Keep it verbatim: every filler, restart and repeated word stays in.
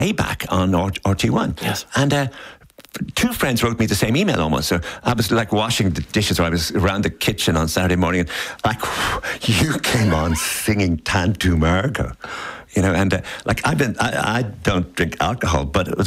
back on R T one. Yes. And uh, two friends wrote me the same email almost. So I was like washing the dishes, or I was around the kitchen on Saturday morning, and like, you came on singing Tantu Margo. You know, and uh, like I've been, I, I don't drink alcohol, but it was